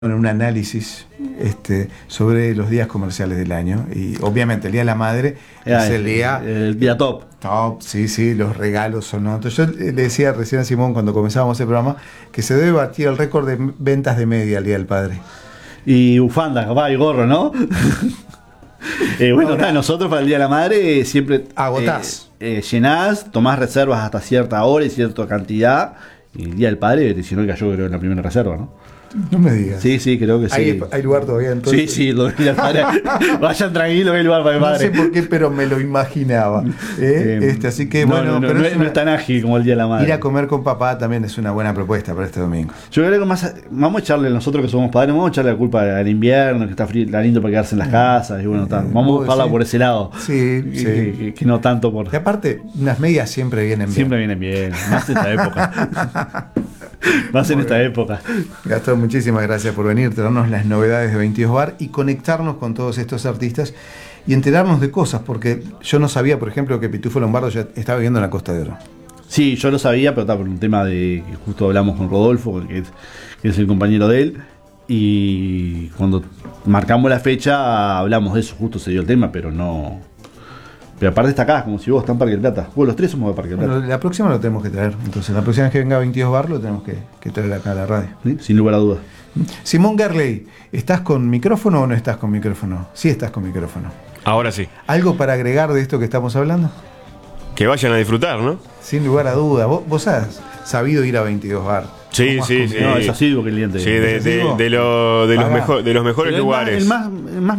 en un análisis sobre los días comerciales del año, y obviamente el Día de la Madre es el día top. Top, sí, los regalos son otros. Yo le decía recién a Simón cuando comenzábamos el programa que se debe batir el récord de ventas de media el Día del Padre. Y bufanda, capaz, y gorro, ¿no? Bueno, ahora, nosotros para el Día de la Madre siempre agotás, llenás, tomás reservas hasta cierta hora y cierta cantidad, y el Día del Padre te hicieron que yo creo en la primera reserva, ¿no? No me digas. Sí, creo que sí. ¿Hay lugar todavía entonces? Sí, lo del padre. Vayan tranquilos que hay lugar para el padre. No sé por qué, pero me lo imaginaba. Así que bueno, pero no es tan ágil como el Día de la Madre. Ir a comer con papá también es una buena propuesta para este domingo. Yo creo que vamos a echarle, nosotros que somos padres, vamos a echarle la culpa al invierno, que está frío, está lindo para quedarse en las casas, y bueno, vamos a buscarla por ese lado. Sí. Que no tanto por. Y aparte, unas medias siempre vienen bien. Siempre vienen bien, más en esta época. Más en esta época. Gastón, muchísimas gracias por venir, traernos las novedades de 22 Bar y conectarnos con todos estos artistas y enterarnos de cosas, porque yo no sabía, por ejemplo, que Pitufo Lombardo ya estaba viviendo en la Costa de Oro. Sí, yo lo sabía, pero está por un tema de que justo hablamos con Rodolfo, que es el compañero de él, y cuando marcamos la fecha hablamos de eso, justo se dio el tema, pero no. Pero aparte está acá, como si vos estás en Parque del Plata. Los tres somos de Parque del Plata. Bueno, la próxima lo tenemos que traer. Entonces, la próxima vez que venga 22 Bar lo tenemos que traer acá a la radio. ¿Sí? Sin lugar a dudas. Simón Gerley, ¿estás con micrófono o no estás con micrófono? Sí, estás con micrófono. Ahora sí. ¿Algo para agregar de esto que estamos hablando? Que vayan a disfrutar, ¿no? Sin lugar a dudas. ¿Vos has sabido ir a 22 Bar? Sí. No, es así el cliente. Sí, de los mejores lugares. Es más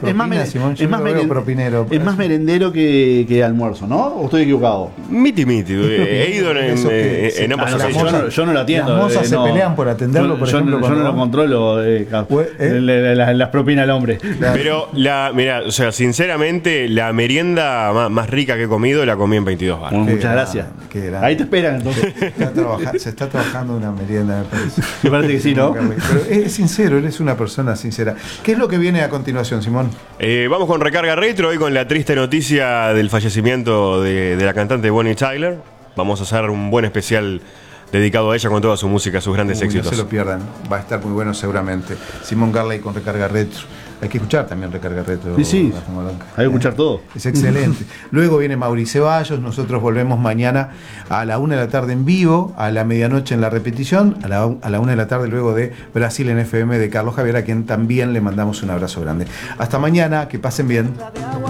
merendero que almuerzo, ¿no? ¿O estoy equivocado? Miti. He ido en ambas ocasiones. Yo no lo atiendo. Las mozas se pelean por atenderlo, por ejemplo. Yo no lo controlo. Las propinas al hombre. Claro. Pero, mira, o sea, sinceramente, la merienda más rica que he comido la comí en 22 Bar. Bueno, muchas gracias. Ahí te esperan, entonces. Se está trabajando una merienda, me parece. Me parece que sí, ¿no? Pero es sincero, eres una persona sincera. ¿Qué es lo que viene a continuación, Simón? Vamos con Recarga Retro, hoy con la triste noticia del fallecimiento de la cantante Bonnie Tyler. Vamos a hacer un buen especial dedicado a ella con toda su música, sus grandes éxitos. No se lo pierdan, va a estar muy bueno seguramente. Simón Gerley con Recarga Retro. Hay que escuchar también Recarga Retro. Sí. Hay que escuchar todo. Es excelente. Luego viene Mauricio Ceballos. Nosotros volvemos mañana a la 1 de la tarde en vivo, a la medianoche en la repetición, a la 1 de la tarde luego de Brasil en FM de Carlos Javier, a quien también le mandamos un abrazo grande. Hasta mañana, que pasen bien.